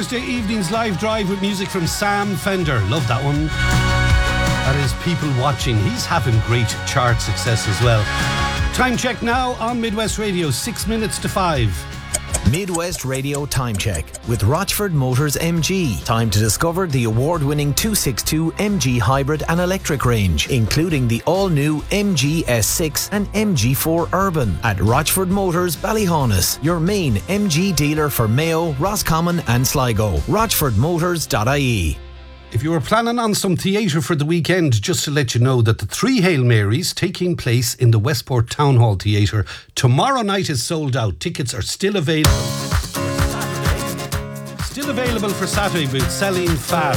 Thursday evening's live drive with music from Sam Fender. Love that one. That is People Watching. He's having great chart success as well. Time check now on Midwest Radio, 6 minutes to 5. Midwest Radio Time Check with Rochford Motors MG. Time to discover the award-winning 262 MG hybrid and electric range, including the all-new MG S6 and MG4 Urban at Rochford Motors Ballyhaunis, your main MG dealer for Mayo, Roscommon and Sligo. RochfordMotors.ie. If you were planning on some theatre for the weekend, just to let you know that the 3 Hail Marys taking place in the Westport Town Hall Theatre tomorrow night is sold out. Tickets are still available. Still available for Saturday, but selling fast.